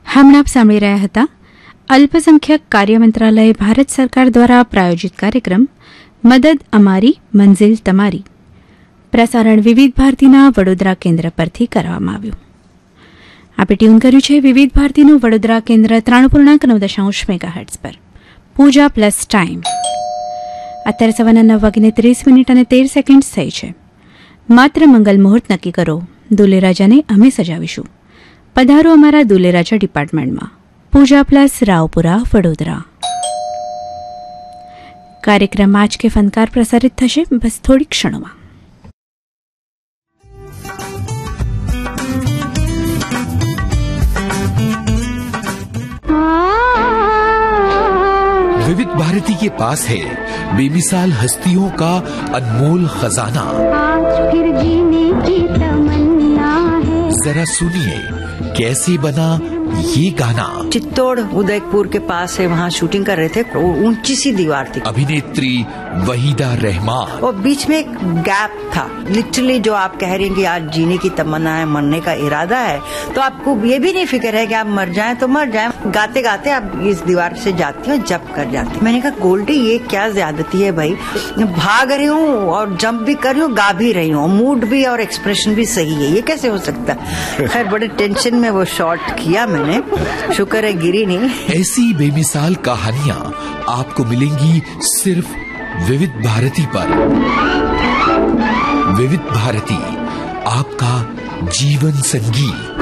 હમણાં આપ સાંભળી રહ્યા હતા અલ્પસંખ્યક કાર્ય મંત્રાલય ભારત સરકાર દ્વારા પ્રાયોજિત કાર્યક્રમ મદદ અમારી મંઝિલ તમારી પ્રસારણ વિવિધ ભારતીના વડોદરા કેન્દ્ર પરથી કરવામાં આવ્યું. આપે ટ્યુન કર્યું છે વિવિધ ભારતીનું વડોદરા કેન્દ્ર 3.9 મેગાહર્ટ્ઝ પર. પૂજા પ્લસ ટાઈમ અત્યારે સવારના 9:30 અને 13 સેકન્ડ થઈ છે. માત્ર મંગલ મુહૂર્ત નક્કી કરો, દુલેરાજાને અમે સજાવીશું. પધારો અમારા દુલેરાજા ડિપાર્ટમેન્ટમાં. પૂજા પ્લસ રાવપુરા વડોદરા. કાર્યક્રમ આજ કે ફનકાર પ્રસારિત થશે બસ થોડી ક્ષણોમાં. विविध भारती के पास है बेमिसाल हस्तियों का अनमोल खजाना. आज फिर जीने की तमन्ना है. जरा सुनिए कैसे बना ये गाना. चित्तौड़ उदयपुर के पास है, वहाँ शूटिंग कर रहे थे. ऊंची सी दीवार थी. अभिनेत्री वहीदा रहमान और बीच में एक गैप था. लिटरली जो आप कह रही हैं कि आज जीने की तमन्ना है, मरने का इरादा है, तो आपको ये भी नहीं फिक्र है कि आप मर जाएं तो मर जाएं. गाते गाते आप इस दीवार से जाती हो, जंप कर जाती. मैंने कहा गोल्डी ये क्या ज्यादती है भाई, भाग रही हूँ और जंप भी कर रही हूँ, गा भी रही हूँ, मूड भी और एक्सप्रेशन भी सही है, ये कैसे हो सकता है. खैर बड़े टेंशन में वो शॉट किया मैंने, शुक्र है गिरी नहीं. ऐसी बेमिसाल कहानियाँ आपको मिलेंगी सिर्फ विविध भारती पर. विविध भारती आपका जीवन संगीत.